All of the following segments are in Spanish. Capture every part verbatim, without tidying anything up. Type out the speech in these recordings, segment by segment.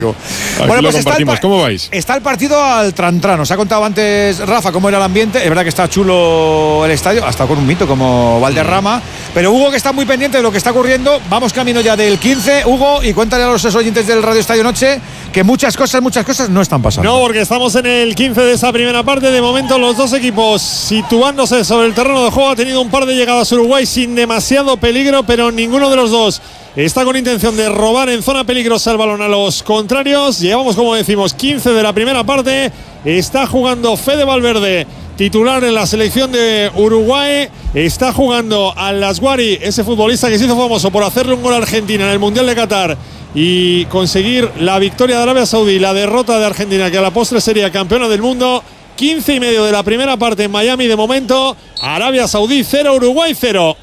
Aquí bueno, lo pues está el, ¿Cómo vais? Está el partido al trantrán. Nos ha contado antes Rafa cómo era el ambiente. Es verdad que está chulo el estadio, hasta con un mito como Valderrama. Pero Hugo, que está muy pendiente de lo que está ocurriendo. Vamos camino ya del quince. Hugo, y cuéntale a los oyentes del Radio Estadio Noche que muchas cosas, muchas cosas no están pasando. No, porque estamos en el quince de esa primera parte. De momento los dos equipos situándose sobre el terreno de juego. Ha tenido un par de llegadas Uruguay sin demasiado peligro, pero ninguno de los dos está con intención de robar en zona peligrosa el balón a los contrarios. Llevamos, como decimos, quince de la primera parte. Está jugando Fede Valverde, titular en la selección de Uruguay. Está jugando Al Asguari, ese futbolista que se hizo famoso por hacerle un gol a Argentina en el Mundial de Qatar y conseguir la victoria de Arabia Saudí, la derrota de Argentina, que a la postre sería campeona del mundo. quince y medio de la primera parte en Miami de momento. Arabia Saudí cero, Uruguay cero.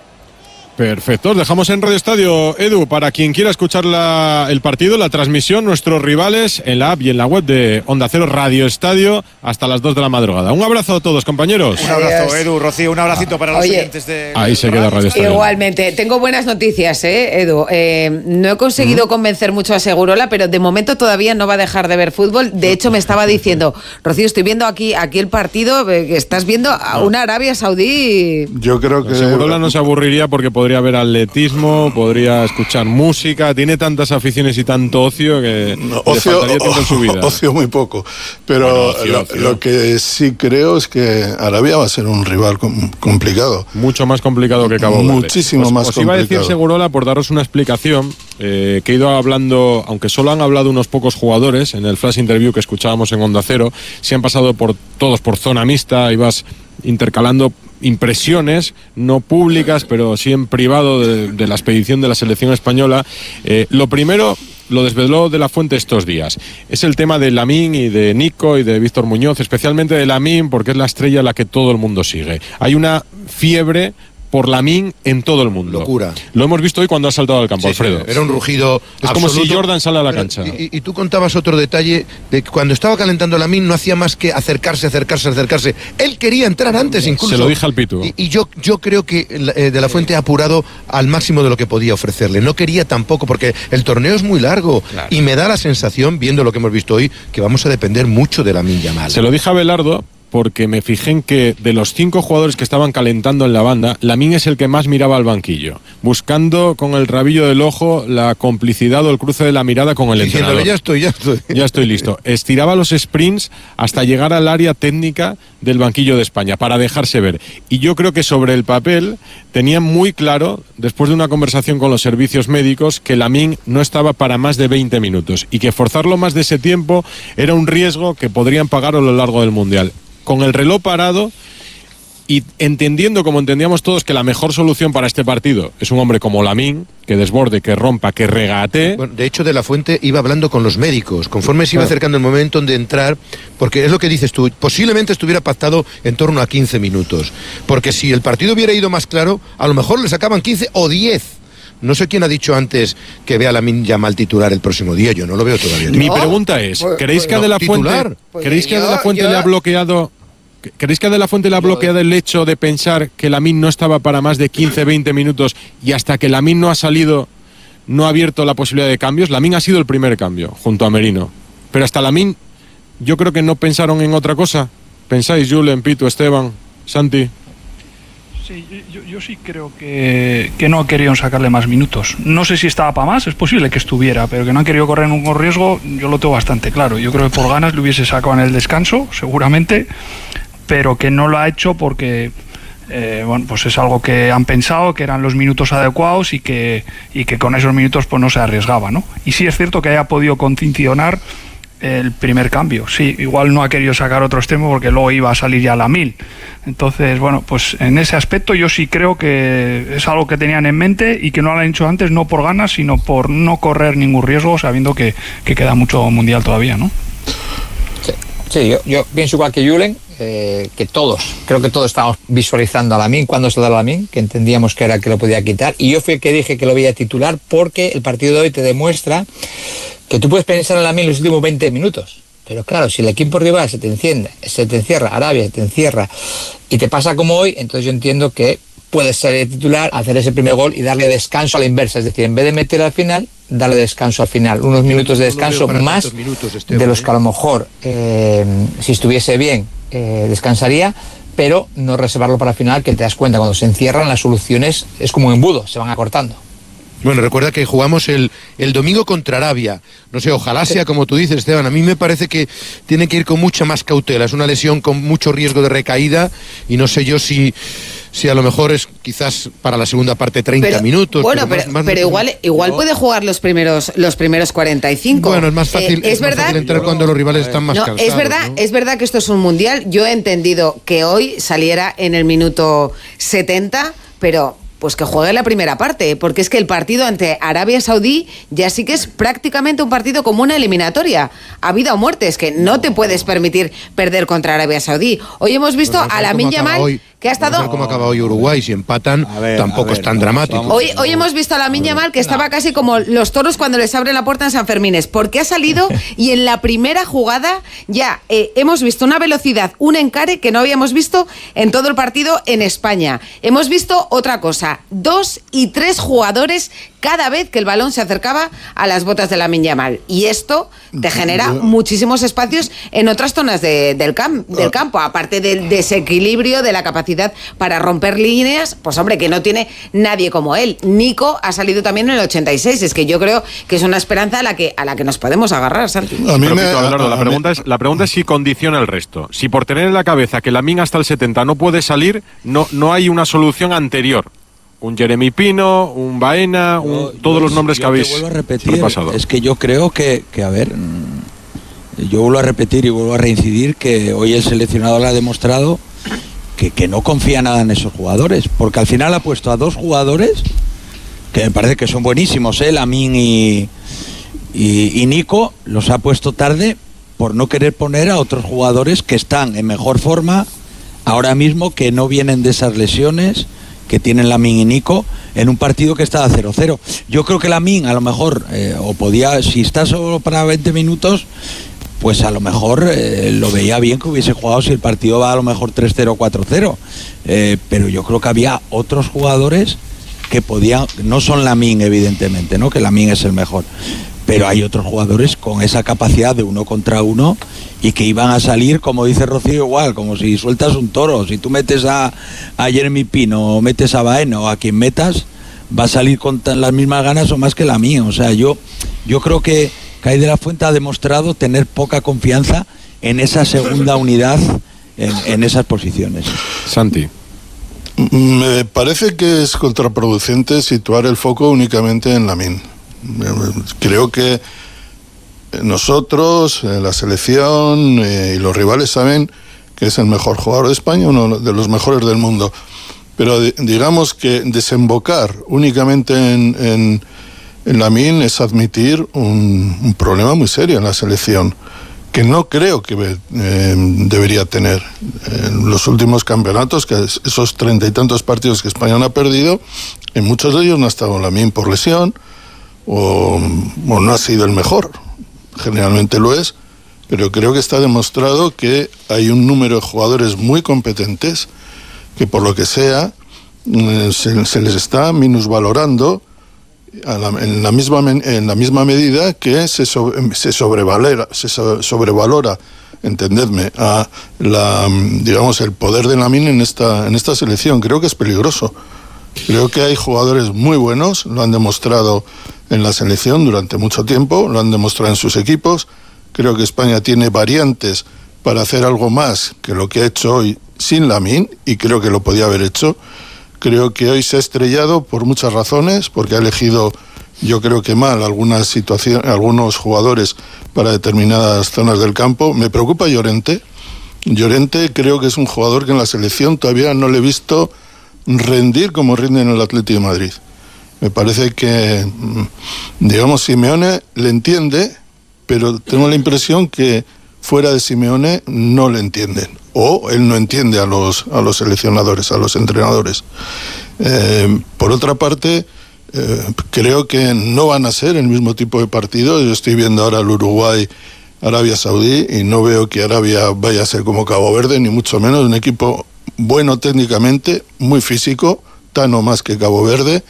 Perfecto, dejamos en Radio Estadio, Edu, para quien quiera escuchar la, el partido, la transmisión, nuestros rivales en la app y en la web de Onda Cero Radio Estadio hasta las dos de la madrugada. Un abrazo a todos, compañeros. Un abrazo, Edu, Rocío, un abracito ah, para los oye, oyentes de... Ahí se queda Radio Estadio. Igualmente, tengo buenas noticias, ¿eh, Edu? Eh, no he conseguido ¿Mm? convencer mucho a Segurola, pero de momento todavía no va a dejar de ver fútbol. De hecho, me estaba diciendo, Rocío, estoy viendo aquí, aquí el partido, eh, estás viendo a una Arabia Saudí. Yo creo que... Segurola no se aburriría porque podría ver atletismo, podría escuchar música, tiene tantas aficiones y tanto ocio que no, ocio, le faltaría tiempo en su vida. Ocio muy poco, pero bueno, ocio, lo, ocio. lo que sí creo es que Arabia va a ser un rival com- complicado. Mucho más complicado que Cabo Verde. Muchísimo os, más os complicado. Os iba a decir, Segurola, por daros una explicación, eh, que he ido hablando, aunque solo han hablado unos pocos jugadores, en el flash interview que escuchábamos en Onda Cero, se han pasado por todos por zona mixta, ibas intercalando impresiones no públicas, pero sí en privado de, de la expedición de la selección española. Eh, lo primero lo desveló De la Fuente estos días. Es el tema de Lamine y de Nico y de Víctor Muñoz, especialmente de Lamine, porque es la estrella a la que todo el mundo sigue. Hay una fiebre por Lamine en todo el mundo. Locura. Lo hemos visto hoy cuando ha saltado al campo, sí, Alfredo. Sí, era un rugido Es absoluto. como si Jordan sale a la Pero, cancha. Y, y tú contabas otro detalle, de que cuando estaba calentando Lamine no hacía más que acercarse, acercarse, acercarse. Él quería entrar antes incluso. Se lo dije al Pitu. Y, y yo, yo creo que eh, De la Fuente ha apurado al máximo de lo que podía ofrecerle. No quería tampoco, porque el torneo es muy largo. Claro. Y me da la sensación, viendo lo que hemos visto hoy, que vamos a depender mucho de Lamine Yamal. Se lo dije a Belardo, porque me fijé en que de los cinco jugadores que estaban calentando en la banda, Lamine es el que más miraba al banquillo, buscando con el rabillo del ojo la complicidad o el cruce de la mirada con el entrenador. Ya estoy, ya estoy. Ya estoy listo. Estiraba los sprints hasta llegar al área técnica del banquillo de España, para dejarse ver. Y yo creo que sobre el papel tenían muy claro, después de una conversación con los servicios médicos, que Lamine no estaba para más de veinte minutos y que forzarlo más de ese tiempo era un riesgo que podrían pagar a lo largo del Mundial. Con el reloj parado y entendiendo, como entendíamos todos, que la mejor solución para este partido es un hombre como Lamine, que desborde, que rompa, que regatee. Bueno, de hecho, De la Fuente iba hablando con los médicos, conforme se iba claro. acercando el momento de entrar, porque es lo que dices tú, posiblemente estuviera pactado en torno a quince minutos, porque si el partido hubiera ido más claro, a lo mejor le sacaban quince o diez. No sé quién ha dicho antes que vea a Lamine Yamal titular el próximo día. Yo no lo veo todavía. Mi pregunta es, pues, ¿creéis pues, que a De la Fuente, pues, ¿creéis que a De la Fuente yo... le ha bloqueado, ¿creéis que a De la Fuente le ha bloqueado el hecho de pensar que Lamine no estaba para más de quince, veinte minutos y hasta que Lamine no ha salido, no ha abierto la posibilidad de cambios? Lamine ha sido el primer cambio junto a Merino, pero hasta Lamine yo creo que no pensaron en otra cosa. ¿Pensáis, Julen, Pitu, Esteban, Santi? Sí, yo, yo sí creo que, que no querían sacarle más minutos. No sé si estaba para más, es posible que estuviera, pero que no han querido correr ningún riesgo, yo lo tengo bastante claro. Yo creo que por ganas le hubiese sacado en el descanso, seguramente, pero que no lo ha hecho porque eh, bueno, pues es algo que han pensado, que eran los minutos adecuados y que, y que con esos minutos pues no se arriesgaba, ¿no? Y sí es cierto que haya podido condicionar el primer cambio. Sí, igual no ha querido sacar otro extremo porque luego iba a salir ya la mil. Entonces, bueno, pues en ese aspecto yo sí creo que es algo que tenían en mente y que no lo han hecho antes, no por ganas, sino por no correr ningún riesgo, sabiendo que, que queda mucho mundial todavía, ¿no? Sí, sí yo, yo pienso igual que Julen, eh, que todos, creo que todos estábamos visualizando a Lamine cuando se da Lamine, que entendíamos que era el que lo podía quitar, y yo fui el que dije que lo veía titular porque el partido de hoy te demuestra que tú puedes pensar en Lamine en los últimos veinte minutos, pero claro, si el equipo rival se te enciende, se te encierra, Arabia se te encierra y te pasa como hoy, entonces yo entiendo que puede ser titular, hacer ese primer gol y darle descanso a la inversa. Es decir, en vez de meter al final, darle descanso al final. Unos minutos de descanso más minutos, Esteban, de los que a lo mejor, eh, si estuviese bien, eh, descansaría, pero no reservarlo para el final, que te das cuenta, cuando se encierran las soluciones es como un embudo, se van acortando. Bueno, recuerda que jugamos el, el domingo contra Arabia. No sé, ojalá sea como tú dices, Esteban. A mí me parece que tiene que ir con mucha más cautela. Es una lesión con mucho riesgo de recaída y no sé yo si, si a lo mejor es quizás para la segunda parte treinta pero, minutos. Bueno, pero, pero, más, pero más, igual, igual puede jugar los primeros, los primeros cuarenta y cinco. Bueno, es más fácil, eh, es, es más verdad, fácil entrar cuando los rivales están más no, cansados. Es verdad, ¿no? es verdad que esto es un mundial. Yo he entendido que hoy saliera en el minuto setenta, pero pues que juegue la primera parte, porque es que el partido ante Arabia Saudí ya sí que es prácticamente un partido como una eliminatoria, a vida o muerte, es que no te puedes permitir perder contra Arabia Saudí. Hoy hemos visto a Lamine Yamal, que ha estado... No sé cómo acaba hoy Uruguay, si empatan ver, tampoco ver, es tan dramático. Vamos, hoy, hoy hemos visto a Lamine Yamal, que estaba casi como los toros cuando les abren la puerta en San Fermines, porque ha salido y en la primera jugada ya eh, hemos visto una velocidad, un encare que no habíamos visto en todo el partido en España. Hemos visto otra cosa, dos y tres jugadores cada vez que el balón se acercaba a las botas de Lamine Yamal, y esto te genera muchísimos espacios en otras zonas de, del, cam, del campo, aparte del desequilibrio, de la capacidad para romper líneas, pues hombre, que no tiene nadie como él. Nico ha salido también en el ochenta y seis, es que yo creo que es una esperanza a la que, a la que nos podemos agarrar, Santi. A mí me, Abelardo, la, pregunta es, la pregunta es si condiciona el resto. Si por tener en la cabeza que Lamine hasta el setenta no puede salir, no, no hay una solución anterior. Un Jeremy Pino, un Baena, un, yo, todos yo, los nombres que habéis vuelvo a repetir, pasado. Es que yo creo que, que, a ver, yo vuelvo a repetir y vuelvo a reincidir que hoy el seleccionador ha demostrado que, que no confía nada en esos jugadores, porque al final ha puesto a dos jugadores que me parece que son buenísimos, ¿eh? Lamine y, y, y Nico, los ha puesto tarde por no querer poner a otros jugadores que están en mejor forma ahora mismo, que no vienen de esas lesiones que tienen Lamine y Nico, en un partido que está a cero cero. Yo creo que Lamine a lo mejor, eh, o podía, si está solo para veinte minutos, pues a lo mejor eh, lo veía bien que hubiese jugado si el partido va a lo mejor tres cero, cuatro cero. Eh, pero yo creo que había otros jugadores que podían, no son Lamine evidentemente, ¿no? Que Lamine es el mejor, pero hay otros jugadores con esa capacidad de uno contra uno y que iban a salir, como dice Rocío, igual, como si sueltas un toro. Si tú metes a, a Jeremy Pino o metes a Baena o a quien metas, va a salir con las mismas ganas o más que la mía. O sea, yo, yo creo que Kai de la Fuente ha demostrado tener poca confianza en esa segunda unidad en, en esas posiciones. Santi. Me parece que es contraproducente situar el foco únicamente en Lamine. Creo que nosotros, la selección eh, y los rivales saben que es el mejor jugador de España, uno de los mejores del mundo. Pero de, digamos que desembocar únicamente en, en, en Lamine es admitir un, un problema muy serio en la selección, que no creo que eh, debería tener. En los últimos campeonatos, que esos treinta y tantos partidos que España no ha perdido, en muchos de ellos no ha estado Lamine por lesión, o, o no ha sido el mejor. Generalmente lo es, pero creo que está demostrado que hay un número de jugadores muy competentes que por lo que sea eh, se, se les está minusvalorando a la, en, la misma, en la misma medida que se, sobre, se, sobrevalora, se sobrevalora, entendedme, a la, digamos, el poder de Lamine en esta, en esta selección. Creo que es peligroso. Creo que hay jugadores muy buenos, lo han demostrado en la selección durante mucho tiempo, lo han demostrado en sus equipos. Creo que España tiene variantes para hacer algo más que lo que ha hecho hoy sin Lamine, y creo que lo podía haber hecho. Creo que hoy se ha estrellado por muchas razones, porque ha elegido, yo creo que mal, algunas situaciones, algunos jugadores para determinadas zonas del campo. Me preocupa Llorente. Llorente creo que es un jugador que en la selección todavía no le he visto rendir como rinde en el Atlético de Madrid. Me parece que, digamos, Simeone le entiende, pero tengo la impresión que fuera de Simeone no le entienden, o él no entiende a los, a los seleccionadores, a los entrenadores. Eh, por otra parte, eh, creo que no van a ser el mismo tipo de partido. Yo estoy viendo ahora el Uruguay, Arabia Saudí, y no veo que Arabia vaya a ser como Cabo Verde, ni mucho menos. Un equipo bueno técnicamente, muy físico, sultano más que Cabo Verde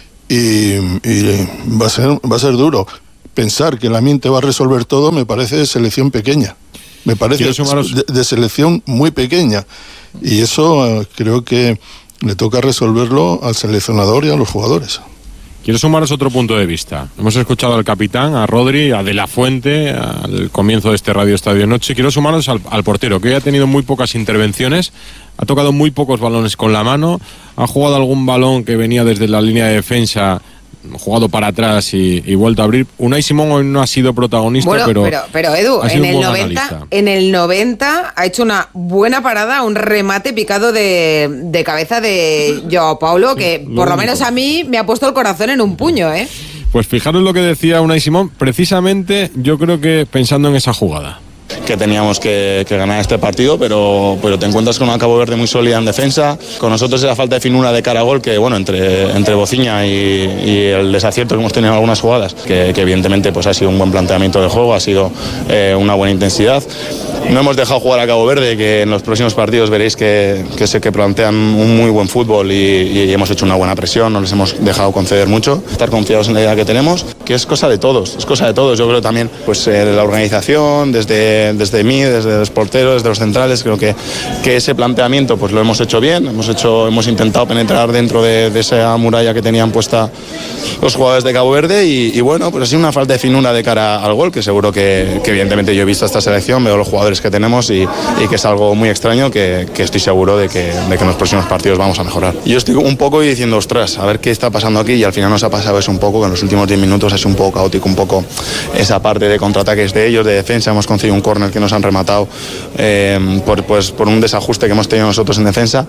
y, y va a ser, va a ser duro. Pensar que la Min te va a resolver todo me parece de selección pequeña. Me parece de, de selección muy pequeña. Y eso uh, creo que le toca resolverlo al seleccionador y a los jugadores. Quiero sumaros otro punto de vista. Hemos escuchado al capitán, a Rodri, a De La Fuente, al comienzo de este Radio Estadio Noche. Quiero sumaros al, al portero, que hoy ha tenido muy pocas intervenciones, ha tocado muy pocos balones con la mano, ha jugado algún balón que venía desde la línea de defensa, jugado para atrás y, y vuelto a abrir. Unai Simón hoy no ha sido protagonista, bueno, pero, pero pero Edu, en el noventa, en el noventa ha hecho una buena parada, un remate picado de, de cabeza de Joao Paulo, que sí, por lo único. menos a mí me ha puesto el corazón en un puño, ¿eh? Pues fijaros lo que decía Unai Simón, precisamente yo creo que pensando en esa jugada. Que teníamos que, que ganar este partido, pero, pero te encuentras con una Cabo Verde muy sólida en defensa. Con nosotros esa falta de finura de cara a gol, que bueno, entre, entre Bociña y, y el desacierto que hemos tenido en algunas jugadas, que, que evidentemente pues ha sido un buen planteamiento de juego, ha sido eh, una buena intensidad. No hemos dejado jugar a Cabo Verde, que en los próximos partidos veréis que, que sé que plantean un muy buen fútbol y, y hemos hecho una buena presión, no les hemos dejado conceder mucho. Estar confiados en la idea que tenemos, que es cosa de todos, es cosa de todos. Yo creo también pues eh, de la organización, desde, desde mí, desde los porteros, desde los centrales, creo que, que ese planteamiento pues lo hemos hecho bien, hemos, hecho, hemos intentado penetrar dentro de, de esa muralla que tenían puesta los jugadores de Cabo Verde y, y bueno, pues ha sido una falta de finura de cara al gol, que seguro que, que evidentemente yo he visto esta selección, veo los jugadores que tenemos y, y que es algo muy extraño que, que estoy seguro de que, de que en los próximos partidos vamos a mejorar. Yo estoy un poco diciendo, ostras, a ver qué está pasando aquí, y al final nos ha pasado eso un poco, que en los últimos diez minutos ha sido un poco caótico, un poco esa parte de contraataques de ellos, de defensa, hemos conseguido un córner que nos han rematado eh, por, pues, por un desajuste que hemos tenido nosotros en defensa,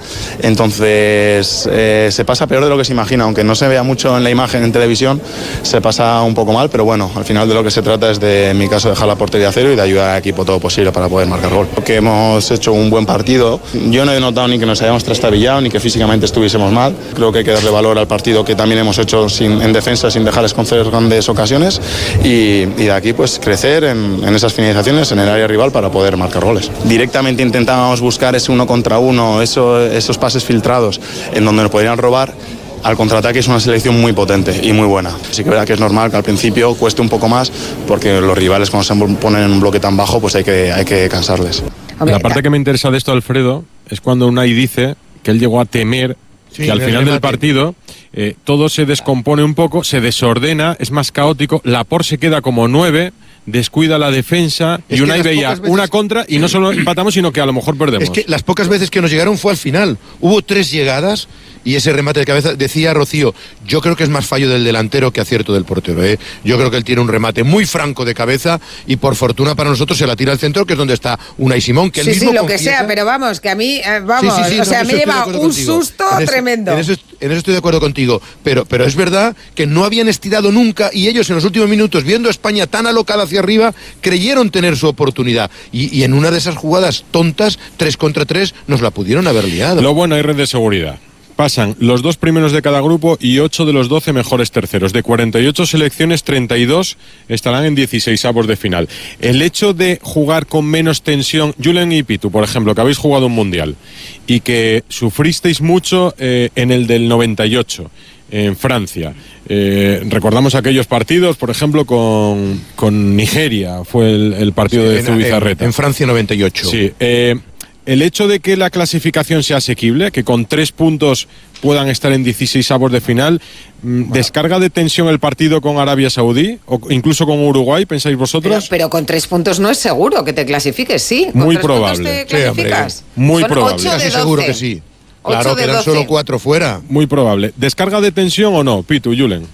entonces eh, se pasa peor de lo que se imagina, aunque no se vea mucho en la imagen en televisión, se pasa un poco mal, pero bueno, al final de lo que se trata es de, en mi caso, dejar la portería a cero y de ayudar al equipo todo posible para poder marcar gol. Porque hemos hecho un buen partido, yo no he notado ni que nos hayamos trastabillado ni que físicamente estuviésemos mal, creo que hay que darle valor al partido que también hemos hecho sin, en defensa sin dejarles conceder grandes ocasiones y, y de aquí pues crecer en, en esas finalizaciones en el área rival para poder marcar goles. Directamente intentábamos buscar ese uno contra uno, eso, esos pases filtrados en donde nos podrían robar. Al contraataque es una selección muy potente y muy buena. Sí que es verdad que es normal que al principio cueste un poco más porque los rivales cuando se ponen en un bloque tan bajo pues hay que, hay que cansarles. La parte que me interesa de esto, Alfredo, es cuando Unai dice que él llegó a temer sí, que al final del partido eh, todo se descompone un poco, se desordena, es más caótico, Laporte se queda como nueve, descuida la defensa es y Unai veía veces... una contra y no solo empatamos sino que a lo mejor perdemos. Es que las pocas veces que nos llegaron fue al final, hubo tres llegadas y ese remate de cabeza, decía Rocío, yo creo que es más fallo del delantero que acierto del portero, ¿eh? Yo creo que él tiene un remate muy franco de cabeza y por fortuna para nosotros se la tira al centro, que es donde está Unai Simón, que él sí, mismo sí, lo confiesa... que sea, pero vamos, que a mí, eh, vamos, sí, sí, sí, o sea, no, me lleva un contigo. susto en eso, tremendo. En eso, en eso estoy de acuerdo contigo, pero, pero es verdad que no habían estirado nunca y ellos en los últimos minutos, viendo a España tan alocada hacia arriba, creyeron tener su oportunidad y, y en una de esas jugadas tontas, tres contra tres, nos la pudieron haber liado. Lo bueno, hay red de seguridad. Pasan los dos primeros de cada grupo y ocho de los doce mejores terceros. De cuarenta y ocho selecciones, treinta y dos estarán en dieciseisavos de final. El hecho de jugar con menos tensión, Julen y Pitu, por ejemplo, que habéis jugado un mundial y que sufristeis mucho eh, en el del noventa y ocho, en Francia. Eh, recordamos aquellos partidos, por ejemplo, con, con Nigeria, fue el, el partido sí, de Zubizarreta. En, en Francia noventa y ocho. Sí, eh, el hecho de que la clasificación sea asequible, que con tres puntos puedan estar en dieciseisavos de final, bueno. ¿descarga de tensión el partido con Arabia Saudí o incluso con Uruguay, pensáis vosotros? Pero, pero con tres puntos no es seguro que te clasifiques, ¿sí? ¿Con Muy tres probable. Te clasificas? Sí, muy Son probable. Casi seguro que sí. Claro, quedan doce. solo cuatro fuera. Muy probable. ¿Descarga de tensión o no, Pitu, Julen?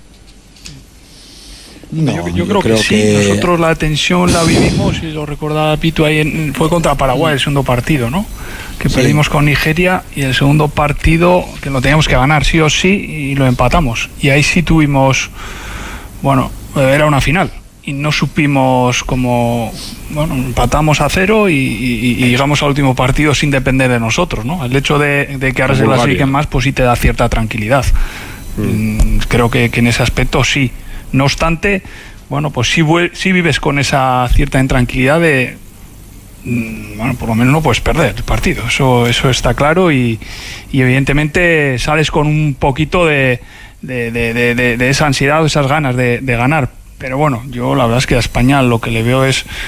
No, yo, yo, yo creo, creo que, que sí, nosotros la tensión la vivimos, y lo recordaba Pitu ahí, en, fue contra Paraguay el segundo partido, ¿no? Que sí. Perdimos con Nigeria y el segundo partido que lo teníamos que ganar sí o sí y lo empatamos. Y ahí sí tuvimos, bueno, era una final y no supimos cómo, bueno, empatamos a cero y, y, y llegamos al último partido sin depender de nosotros, ¿no? El hecho de, de que ahora se clasifiquen más, pues sí te da cierta tranquilidad. Mm. Creo que, que en ese aspecto sí. No obstante, bueno, pues sí, sí vives con esa cierta intranquilidad de, bueno, por lo menos no puedes perder el partido, eso, eso está claro, y, y evidentemente sales con un poquito de, de, de, de, de esa ansiedad o esas ganas de, de ganar. Pero bueno, yo la verdad es que a España lo que le veo es